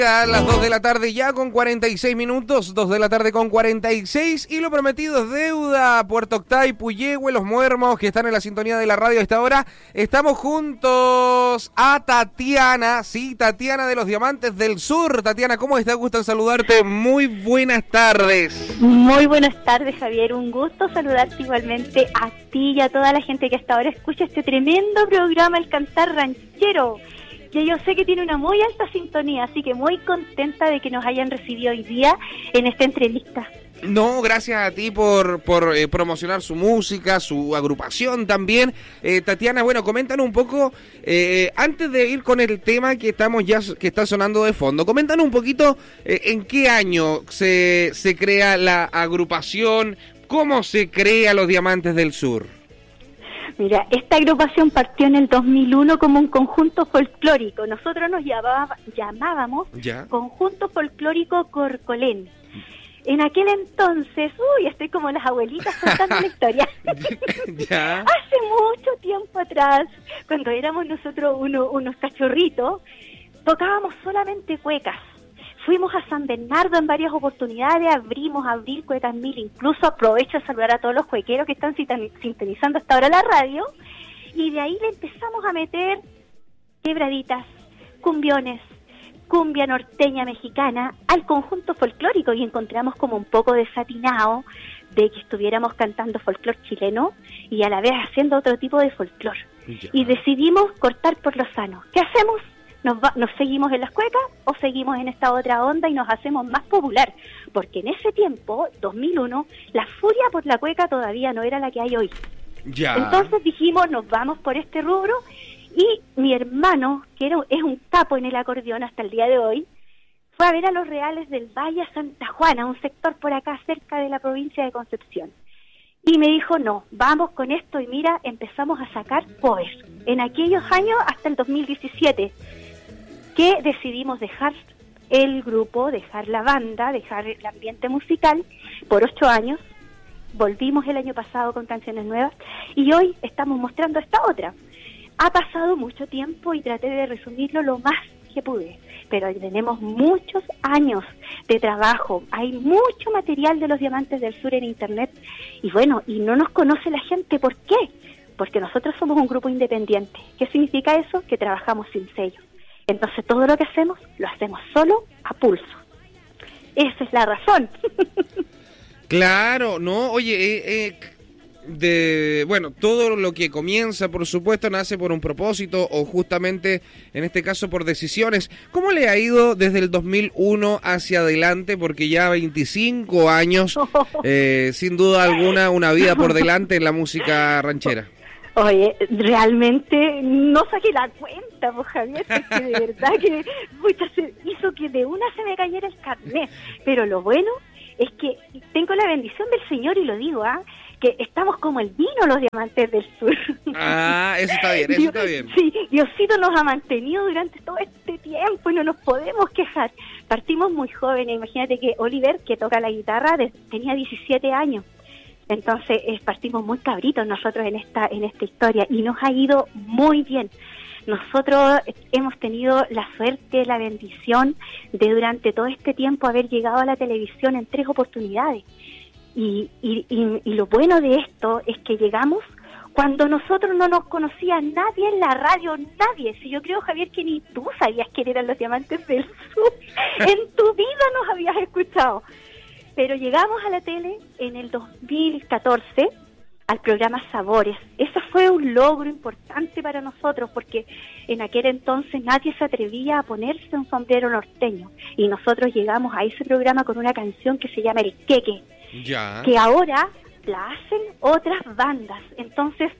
A las 2 de la tarde ya con 46 minutos, 2 de la tarde con 46, y lo prometido es deuda. Puerto Octay, Puyehue, Los Muermos, que están en la sintonía de la radio a esta hora. Estamos juntos a Tatiana, sí, Tatiana de los Diamantes del Sur. Tatiana, ¿cómo estás? Gusto en saludarte. Muy buenas tardes. Muy buenas tardes, Javier. Un gusto saludarte igualmente a ti y a toda la gente que hasta ahora escucha este tremendo programa, El Cantar Ranchero, que yo sé que tiene una muy alta sintonía, así que muy contenta de que nos hayan recibido hoy día en esta entrevista. No, gracias a ti por promocionar su música, su agrupación también. Tatiana, bueno, coméntanos un poco, antes de ir con el tema que está sonando de fondo, coméntanos un poquito en qué año se crea la agrupación, cómo se crea Los Diamantes del Sur. Mira, esta agrupación partió en el 2001 como un conjunto folclórico. Nosotros nos llamábamos ¿Ya? Conjunto Folclórico Corcolén. En aquel entonces, estoy como las abuelitas contando la historia. ¿Ya? Hace mucho tiempo atrás, cuando éramos nosotros unos cachorritos, tocábamos solamente cuecas. Fuimos a San Bernardo en varias oportunidades, abrimos Abril Cuecas Mil, incluso aprovecho de saludar a todos los cuequeros que están sintonizando hasta ahora la radio, y de ahí le empezamos a meter quebraditas, cumbiones, cumbia norteña mexicana al conjunto folclórico, y encontramos como un poco desatinado de que estuviéramos cantando folclor chileno y a la vez haciendo otro tipo de folclor. Y decidimos cortar por lo sano. ¿Qué hacemos? ¿Nos seguimos en las cuecas o seguimos en esta otra onda y nos hacemos más popular? Porque en ese tiempo, 2001, la furia por la cueca todavía no era la que hay hoy. Ya. Entonces dijimos, nos vamos por este rubro, y mi hermano, que es un capo en el acordeón hasta el día de hoy, fue a ver a los Reales del Valle a Santa Juana, un sector por acá cerca de la provincia de Concepción. Y me dijo, no, vamos con esto, y mira, empezamos a sacar covers. En aquellos años, hasta el 2017, que decidimos dejar el grupo, dejar la banda, dejar el ambiente musical por 8 años. Volvimos el año pasado con canciones nuevas y hoy estamos mostrando esta otra. Ha pasado mucho tiempo y traté de resumirlo lo más que pude, pero tenemos muchos años de trabajo, hay mucho material de Los Diamantes del Sur en internet, y bueno, y no nos conoce la gente. ¿Por qué? Porque nosotros somos un grupo independiente. ¿Qué significa eso? Que trabajamos sin sello. Entonces todo lo que hacemos, lo hacemos solo a pulso. Esa es la razón. Claro, no, oye, bueno, todo lo que comienza, por supuesto, nace por un propósito o justamente, en este caso, por decisiones. ¿Cómo le ha ido desde el 2001 hacia adelante? Porque ya 25 años, sin duda alguna, una vida por delante en la música ranchera. Oye, realmente no saqué la cuenta, pues, Javier, porque de verdad que se hizo que de una se me cayera el carnet. Pero lo bueno es que tengo la bendición del Señor, y lo digo, que estamos como el vino, Los Diamantes del Sur. Ah, eso está bien, eso está bien. Sí, Diosito nos ha mantenido durante todo este tiempo y no nos podemos quejar. Partimos muy jóvenes, imagínate que Oliver, que toca la guitarra, tenía 17 años. Entonces partimos muy cabritos nosotros en esta historia, y nos ha ido muy bien. Nosotros hemos tenido la suerte, la bendición de durante todo este tiempo haber llegado a la televisión en 3 oportunidades. Y lo bueno de esto es que llegamos cuando nosotros no nos conocía nadie en la radio, nadie. Si yo creo, Javier, que ni tú sabías quién eran Los Diamantes del Sur. En tu vida nos habías escuchado. Pero llegamos a la tele en el 2014 al programa Sabores. Ese fue un logro importante para nosotros, porque en aquel entonces nadie se atrevía a ponerse un sombrero norteño, y nosotros llegamos a ese programa con una canción que se llama El Queque, Ya. que ahora la hacen otras bandas. Entonces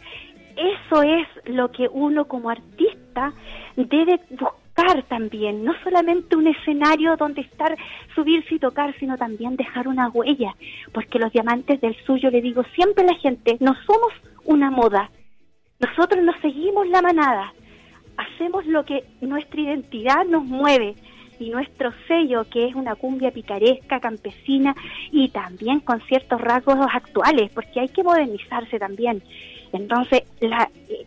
eso es lo que uno como artista debe buscar también, no solamente un escenario donde subirse y tocar, sino también dejar una huella, porque Los Diamantes del Sur, yo le digo siempre a la gente, no somos una moda, nosotros no seguimos la manada, hacemos lo que nuestra identidad nos mueve, y nuestro sello, que es una cumbia picaresca, campesina, y también con ciertos rasgos actuales, porque hay que modernizarse también. Entonces,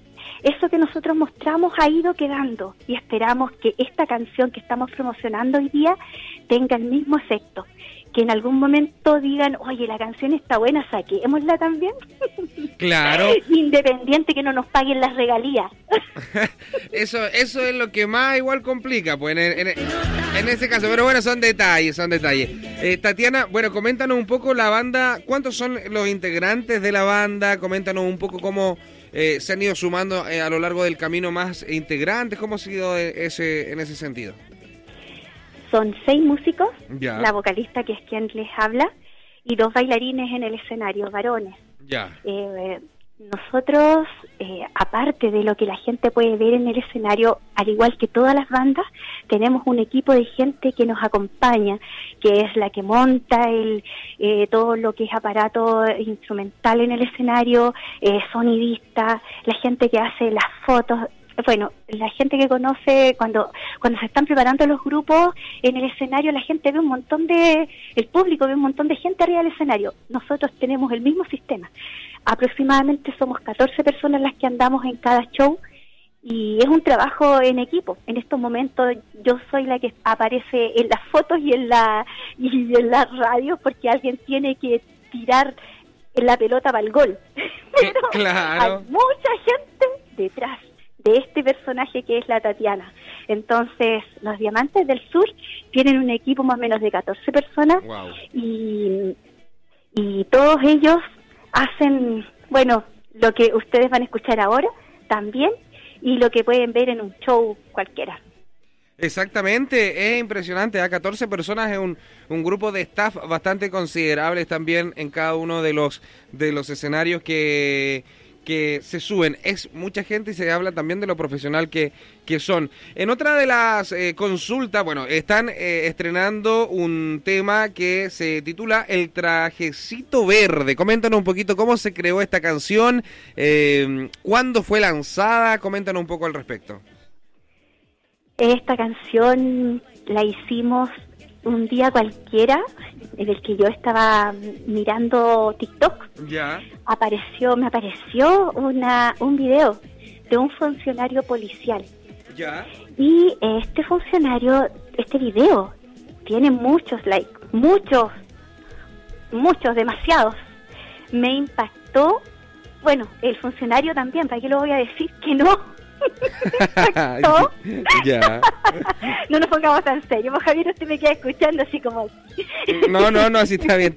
eso que nosotros mostramos ha ido quedando y esperamos que esta canción que estamos promocionando hoy día tenga el mismo efecto, que en algún momento digan, oye, la canción está buena, saquémosla también. Claro. Independiente que no nos paguen las regalías. Eso es lo que más igual complica, pues en ese caso, pero bueno, son detalles. Tatiana, bueno, coméntanos un poco la banda, ¿cuántos son los integrantes de la banda? Coméntanos un poco cómo se han ido sumando a lo largo del camino más integrantes, ¿cómo ha sido en ese sentido? Son 6 músicos, ya. La vocalista que es quien les habla, y 2 bailarines en el escenario, varones. Ya. Nosotros, aparte de lo que la gente puede ver en el escenario, al igual que todas las bandas, tenemos un equipo de gente que nos acompaña, que es la que monta todo lo que es aparato instrumental en el escenario, sonidista, la gente que hace las fotos. Bueno, la gente que conoce, cuando se están preparando los grupos en el escenario, la gente ve el público ve un montón de gente arriba del escenario. Nosotros tenemos el mismo sistema. Aproximadamente somos 14 personas las que andamos en cada show y es un trabajo en equipo. En estos momentos yo soy la que aparece en las fotos y en la radio, porque alguien tiene que tirar la pelota para el gol. Pero claro, hay mucha gente detrás de este personaje que es la Tatiana. Entonces, los Diamantes del Sur tienen un equipo más o menos de 14 personas. wow. y todos ellos hacen, bueno, lo que ustedes van a escuchar ahora también y lo que pueden ver en un show cualquiera. Exactamente, es impresionante, 14 personas es un grupo de staff bastante considerables también en cada uno de los escenarios que se suben. Es mucha gente y se habla también de lo profesional que son. En otra de las consultas, bueno, están estrenando un tema que se titula El Trajecito Verde. Coméntanos un poquito cómo se creó esta canción, cuándo fue lanzada, coméntanos un poco al respecto. Esta canción la hicimos un día cualquiera en el que yo estaba mirando TikTok. Ya. Me apareció un video de un funcionario policial. Ya. Y este video tiene muchos likes, muchos, demasiados. Me impactó, bueno, el funcionario también, ¿para qué lo voy a decir que no? Ya. No nos pongamos tan serios, Javier, usted me queda escuchando así como... No, así está bien.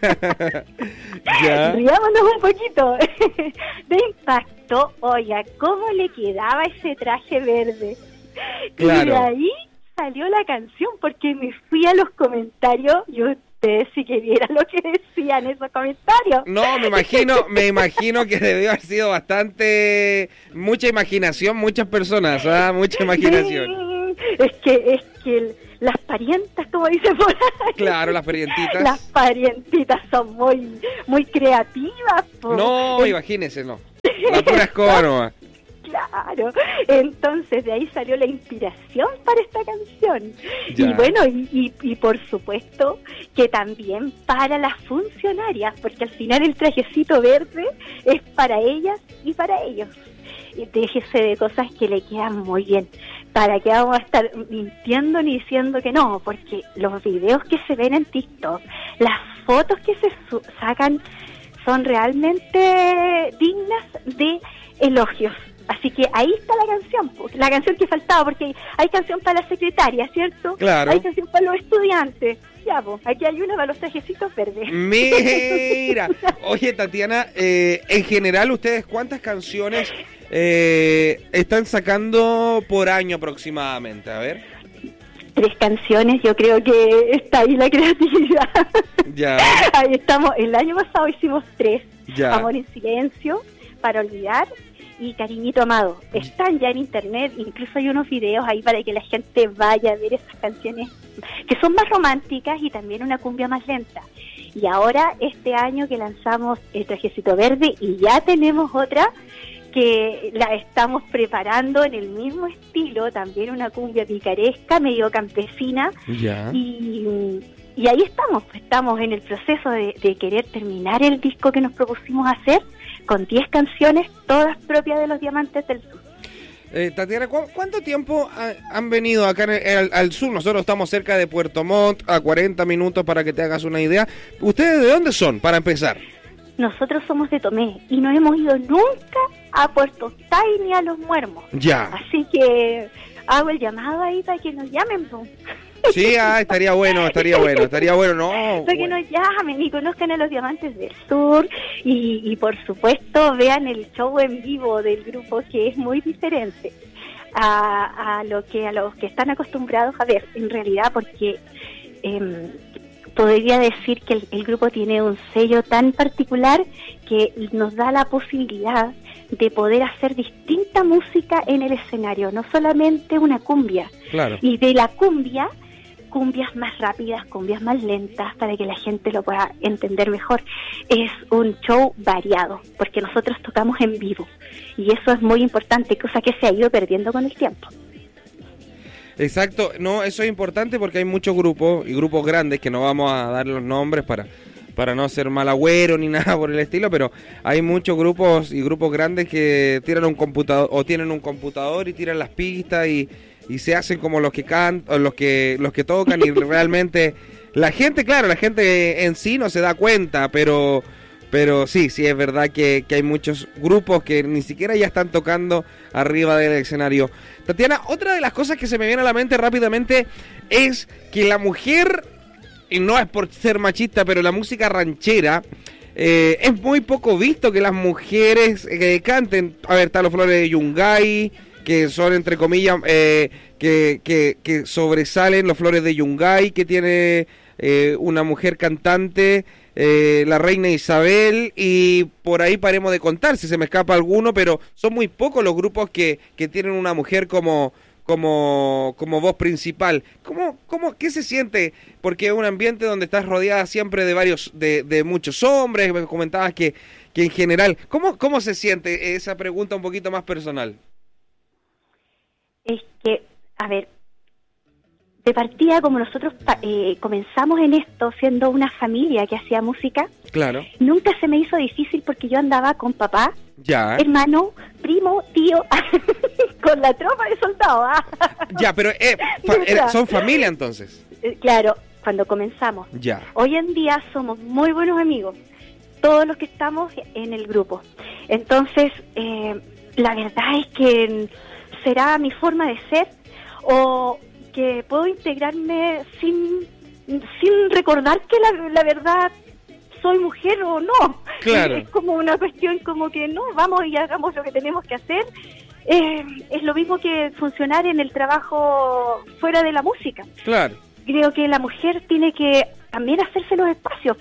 Ya. Riámonos un poquito. Me impactó, oiga, cómo le quedaba ese traje verde. Claro. Y de ahí salió la canción, porque me fui a los comentarios y ustedes sí que vieran lo que decían esos comentarios. No, me imagino que debió haber sido mucha imaginación, muchas personas, mucha imaginación. Es que las parientas, como dicen por ahí. Claro, las parientitas. Las parientitas son muy creativas. No, imagínese, no. La pura escoba nomás. Claro, entonces de ahí salió la inspiración para esta canción. Ya. Y bueno, y por supuesto que también para las funcionarias, porque al final el trajecito verde es para ellas y para ellos. Y déjese de cosas que le quedan muy bien. ¿Para qué vamos a estar mintiendo ni diciendo que no? Porque los videos que se ven en TikTok, las fotos que se sacan son realmente dignas de elogios. Así que ahí está la canción que faltaba, porque hay canción para la secretaria, ¿cierto? Claro. Hay canción para los estudiantes. Ya, pues, aquí hay una para los trajecitos verdes. Mira, oye, Tatiana, en general, ¿ustedes cuántas canciones están sacando por año aproximadamente? A ver. 3 canciones, yo creo que está ahí la creatividad. Ya. Ahí estamos. El año pasado hicimos 3. Ya. Amor en silencio, Para olvidar y Cariñito amado. Están ya en internet, incluso hay unos videos ahí para que la gente vaya a ver esas canciones que son más románticas y también una cumbia más lenta. Y ahora este año que lanzamos El Trajecito Verde y ya tenemos otra que la estamos preparando en el mismo estilo, también una cumbia picaresca, medio campesina. Ya. Y ahí estamos en el proceso de querer terminar el disco que nos propusimos hacer con 10 canciones, todas propias de los Diamantes del Sur. Tatiana, ¿cuánto tiempo han venido acá al sur? Nosotros estamos cerca de Puerto Montt, a 40 minutos para que te hagas una idea. ¿Ustedes de dónde son, para empezar? Nosotros somos de Tomé y no hemos ido nunca a Puerto Octay ni a Los Muermos. Ya. Así que hago el llamado ahí para que nos llamen, ¿no? Sí, estaría bueno, no. Para que nos llamen y conozcan a los Diamantes del Sur y por supuesto vean el show en vivo del grupo, que es muy diferente a los que están acostumbrados a ver, en realidad, porque podría decir que el grupo tiene un sello tan particular que nos da la posibilidad de poder hacer distinta música en el escenario, no solamente una cumbia. Claro. Y de la cumbia, cumbias más rápidas, cumbias más lentas, para que la gente lo pueda entender mejor. Es un show variado, porque nosotros tocamos en vivo, y eso es muy importante, cosa que se ha ido perdiendo con el tiempo. Exacto, no, eso es importante porque hay muchos grupos, y grupos grandes, que no vamos a dar los nombres para no ser mal agüero ni nada por el estilo, pero hay muchos grupos y grupos grandes que tiran un computador, o tienen un computador y tiran las pistas y se hacen como los que cantan, los que tocan, y realmente la gente en sí no se da cuenta, pero sí es verdad que hay muchos grupos que ni siquiera ya están tocando arriba del escenario. Tatiana, otra de las cosas que se me viene a la mente rápidamente es que la mujer, y no es por ser machista, pero la música ranchera, es muy poco visto que las mujeres canten. A ver, están los Flores de Yungay, que son, entre comillas, que sobresalen los Flores de Yungay, que tiene una mujer cantante, la Reina Isabel, y por ahí paremos de contar si se me escapa alguno, pero son muy pocos los grupos que tienen una mujer como voz principal. ¿Qué se siente? Porque es un ambiente donde estás rodeada siempre de muchos hombres. Me comentabas que en general, ¿cómo se siente? Esa pregunta un poquito más personal. Es que, a ver, de partida, como nosotros comenzamos en esto siendo una familia que hacía música, claro, nunca se me hizo difícil, porque yo andaba con papá, ya, hermano, primo, tío, con la tropa de soldados. Ya, pero son familia entonces. Claro, cuando comenzamos. Ya. Hoy en día somos muy buenos amigos, todos los que estamos en el grupo. Entonces, la verdad es que será mi forma de ser, o que puedo integrarme sin recordar que la verdad soy mujer o no. Claro. Es como una cuestión como que no, vamos y hagamos lo que tenemos que hacer. Es lo mismo que funcionar en el trabajo fuera de la música. Claro. Creo que la mujer tiene que también hacerse los espacios,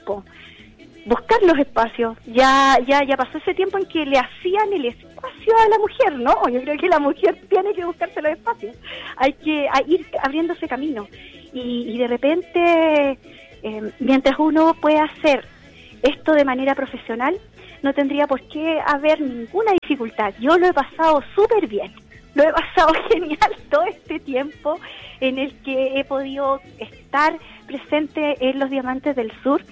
buscar los espacios. Ya pasó ese tiempo en que le hacían el espacio a la mujer, ¿no? Yo creo que la mujer tiene que buscarse los espacios. Hay que ir abriéndose camino. Y de repente, mientras uno pueda hacer esto de manera profesional, no tendría por qué haber ninguna dificultad. Yo lo he pasado súper bien. Lo he pasado genial todo este tiempo en el que he podido estar presente en los Diamantes del Sur.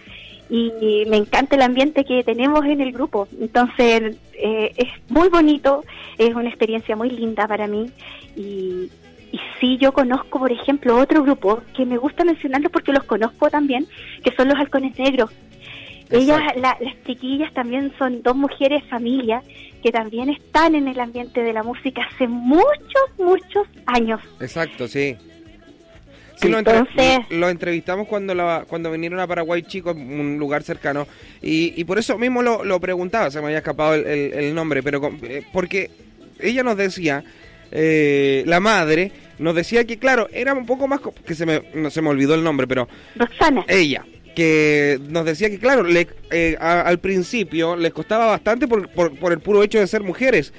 Y me encanta el ambiente que tenemos en el grupo. Entonces es muy bonito, es una experiencia muy linda para mí. Y sí, yo conozco, por ejemplo, otro grupo que me gusta mencionarlo porque los conozco también, que son los Halcones Negros. Ellas, las chiquillas, también son dos mujeres familia que también están en el ambiente de la música hace muchos años. Exacto, sí. Sí, lo entrevistamos cuando vinieron a Paraguay, chicos, un lugar cercano, y por eso mismo lo preguntaba, se me había escapado el nombre, pero porque ella nos decía, la madre nos decía que, claro, era un poco más, que se me olvidó el nombre, pero Roxana. Ella, que nos decía que, claro, al principio les costaba bastante por el puro hecho de ser mujeres,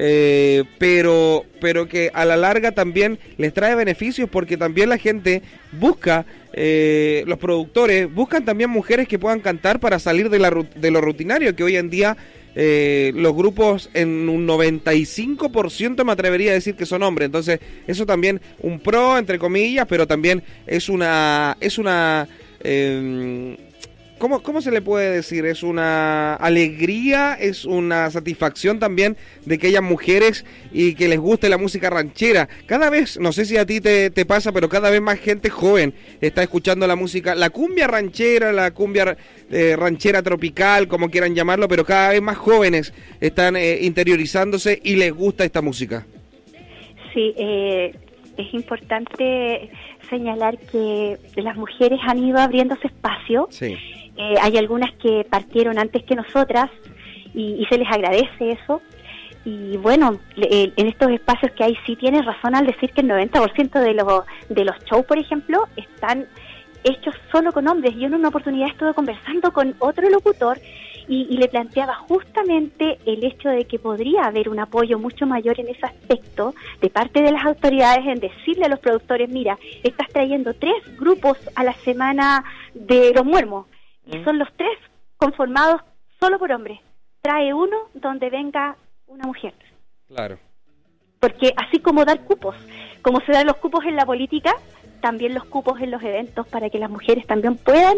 pero que a la larga también les trae beneficios, porque también la gente busca, los productores buscan también mujeres que puedan cantar para salir de lo rutinario, que hoy en día los grupos en un 95% me atrevería a decir que son hombres. Entonces eso también un pro, entre comillas, pero también es una ¿cómo se le puede decir? ¿Es una alegría, es una satisfacción también de que haya mujeres y que les guste la música ranchera? Cada vez, no sé si a ti te pasa, pero cada vez más gente joven está escuchando la música, la cumbia ranchera, la cumbia ranchera tropical, como quieran llamarlo, pero cada vez más jóvenes están interiorizándose y les gusta esta música. Sí, es importante señalar que las mujeres han ido abriéndose espacio. Sí. Hay algunas que partieron antes que nosotras y se les agradece eso. Y bueno, en estos espacios que hay, sí tienes razón al decir que el 90% de los shows, por ejemplo, están hechos solo con hombres. Yo en una oportunidad estuve conversando con otro locutor y le planteaba justamente el hecho de que podría haber un apoyo mucho mayor en ese aspecto de parte de las autoridades en decirle a los productores, mira, estás trayendo 3 grupos a la semana de los muermos y son los 3 conformados solo por hombres. Trae uno donde venga una mujer. Claro. Porque así como dar cupos, como se dan los cupos en la política, también los cupos en los eventos para que las mujeres también puedan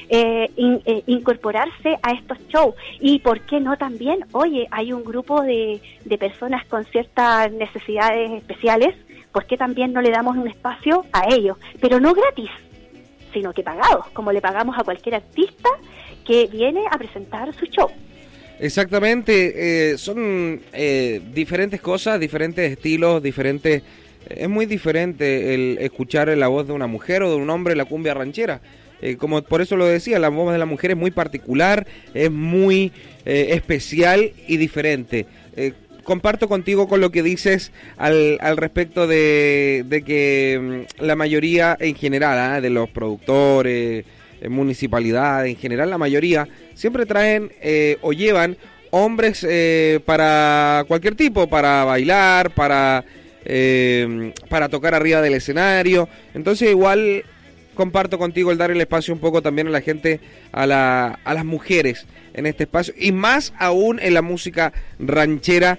incorporarse a estos shows. Y por qué no también, oye, hay un grupo de personas con ciertas necesidades especiales, ¿por qué también no le damos un espacio a ellos? Pero no gratis, sino que pagados, como le pagamos a cualquier artista que viene a presentar su show. Exactamente, son diferentes cosas, diferentes estilos, diferentes... Es muy diferente el escuchar la voz de una mujer o de un hombre en la cumbia ranchera. Como por eso lo decía, la voz de la mujer es muy particular, es muy especial y diferente. Comparto contigo con lo que dices al respecto de que la mayoría en general, de los productores, municipalidades, en general la mayoría, siempre traen o llevan hombres para cualquier tipo, para bailar, para tocar arriba del escenario. Entonces igual comparto contigo el dar el espacio un poco también a la gente, a las mujeres en este espacio, y más aún en la música ranchera,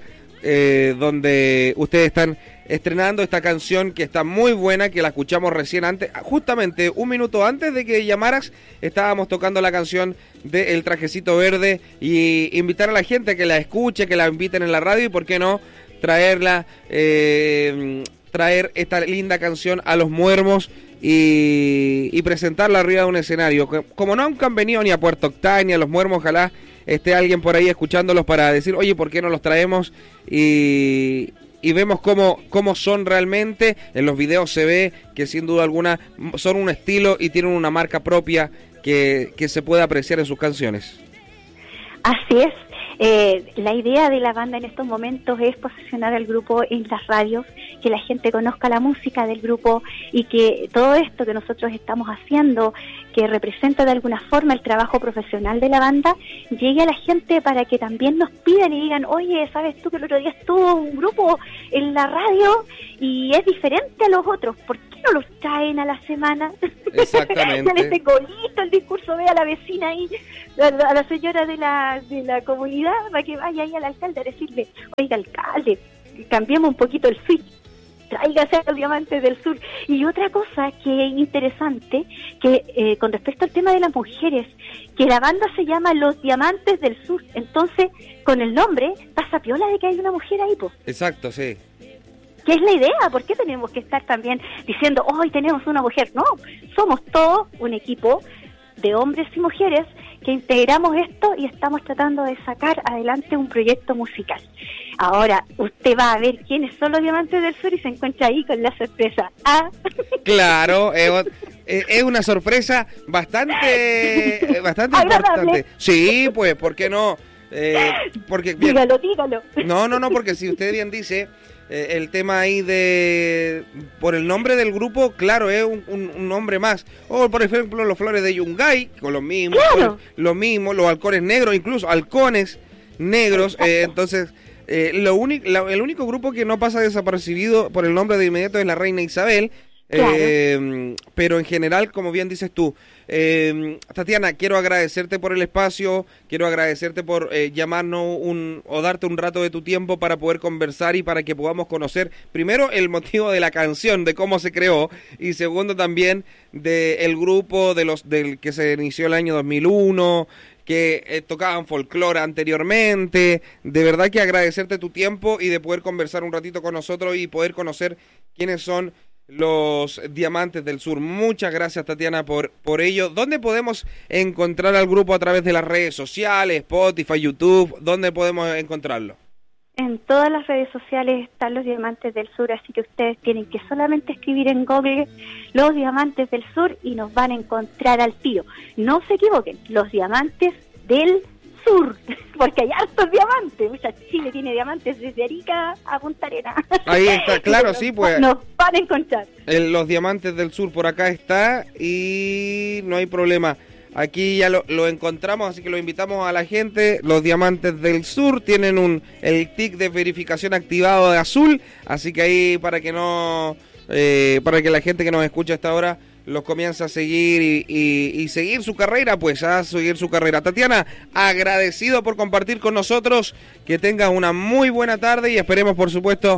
donde ustedes están estrenando esta canción que está muy buena, que la escuchamos recién antes, justamente un minuto antes de que llamaras, estábamos tocando la canción de El Trajecito Verde, y invitar a la gente a que la escuche, que la inviten en la radio, y por qué no traer esta linda canción a los muermos y presentarla arriba de un escenario. Como nunca han venido ni a Puerto Octay ni a los muermos, ojalá esté alguien por ahí escuchándolos para decir, oye, ¿por qué no los traemos? Y vemos cómo son realmente. En los videos se ve que sin duda alguna son un estilo y tienen una marca propia que se puede apreciar en sus canciones. Así es. La idea de la banda en estos momentos es posicionar al grupo en las radios, que la gente conozca la música del grupo y que todo esto que nosotros estamos haciendo, que representa de alguna forma el trabajo profesional de la banda, llegue a la gente para que también nos pidan y digan, oye, ¿sabes tú que el otro día estuvo un grupo en la radio y es diferente a los otros? ¿Por qué no los traen a la semana? Exactamente. Ya les tengo listo el discurso, ve a la vecina ahí, a la señora de la comunidad, para que vaya ahí al alcalde a decirle, oiga, alcalde, cambiemos un poquito el switch, tráigase a los Diamantes del Sur. Y otra cosa que es interesante, que con respecto al tema de las mujeres, que la banda se llama Los Diamantes del Sur, entonces con el nombre pasa piola de que hay una mujer ahí, pues. Exacto, sí. ¿Qué es la idea? ¿Por qué tenemos que estar también diciendo, hoy tenemos una mujer? No, somos todos un equipo de hombres y mujeres que integramos esto y estamos tratando de sacar adelante un proyecto musical. Ahora, usted va a ver quiénes son los Diamantes del Sur y se encuentra ahí con la sorpresa. ¿Ah? Claro, es una sorpresa bastante importante. Sí, pues, ¿por qué no? Porque bien, dígalo. No, porque si usted bien dice, el tema ahí por el nombre del grupo, claro, es un nombre más. O por ejemplo los Flores de Yungay, con los mismos, claro, los halcones negros, incluso halcones negros. Entonces, el único grupo que no pasa desapercibido por el nombre de inmediato es la Reina Isabel. Claro. Pero en general, como bien dices tú, Tatiana, quiero agradecerte por el espacio, quiero agradecerte por llamarnos o darte un rato de tu tiempo para poder conversar y para que podamos conocer primero el motivo de la canción, de cómo se creó, y segundo también del grupo del que se inició el año 2001, que tocaban folclore anteriormente. De verdad que agradecerte tu tiempo y de poder conversar un ratito con nosotros y poder conocer quiénes son los Diamantes del Sur. Muchas gracias, Tatiana, por ello. ¿Dónde podemos encontrar al grupo? A través de las redes sociales, Spotify, YouTube. ¿Dónde podemos encontrarlo? En todas las redes sociales están los Diamantes del Sur, así que ustedes tienen que solamente escribir en Google los Diamantes del Sur y nos van a encontrar al tiro. No se equivoquen, los Diamantes del Sur, porque hay hartos diamantes. Chile tiene diamantes desde Arica a Punta Arenas. Ahí está, claro, sí, pues. Nos van a encontrar. Los Diamantes del Sur por acá está y no hay problema. Aquí ya lo encontramos, así que lo invitamos a la gente. Los Diamantes del Sur tienen el tic de verificación activado de azul, así que ahí para que la gente que nos escucha hasta ahora los comience a seguir y seguir su carrera, pues a seguir su carrera. Tatiana, agradecido por compartir con nosotros, que tengas una muy buena tarde y esperemos, por supuesto,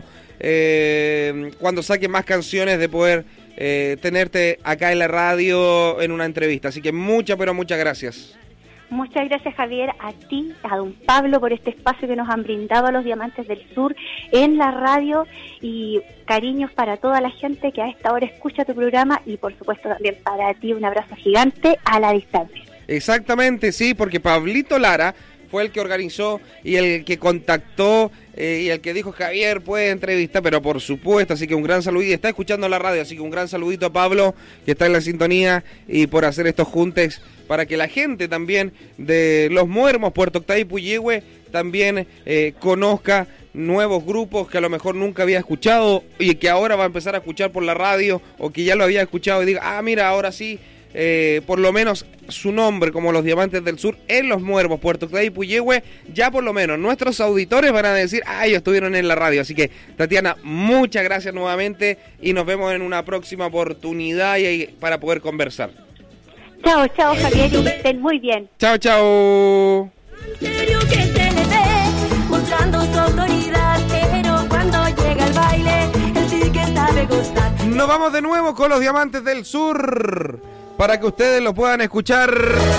cuando saquen más canciones de poder tenerte acá en la radio en una entrevista. Así que muchas gracias. Muchas gracias, Javier, a ti, a don Pablo, por este espacio que nos han brindado a los Diamantes del Sur en la radio, y cariños para toda la gente que a esta hora escucha tu programa, y por supuesto también para ti un abrazo gigante a la distancia. Exactamente, sí, porque Pablito Lara fue el que organizó y el que contactó y el que dijo: Javier, puede entrevistar, pero por supuesto, así que un gran saludito, está escuchando la radio, así que un gran saludito a Pablo, que está en la sintonía, y por hacer estos juntes para que la gente también de Los Muermos, Puerto Octavio y Puyehue también conozca nuevos grupos que a lo mejor nunca había escuchado y que ahora va a empezar a escuchar por la radio, o que ya lo había escuchado y diga: mira, ahora sí, por lo menos su nombre, como los Diamantes del Sur en Los Muermos, Puerto Octavio y Puyehue, ya por lo menos nuestros auditores van a decir: ellos estuvieron en la radio. Así que, Tatiana, muchas gracias nuevamente y nos vemos en una próxima oportunidad para poder conversar. Chao, Javier, y que estén muy bien. Chao. Serio que se le ve, mostrando su autoridad, pero cuando llega el baile, él sí que sabe gozar. Nos vamos de nuevo con los Diamantes del Sur para que ustedes lo puedan escuchar.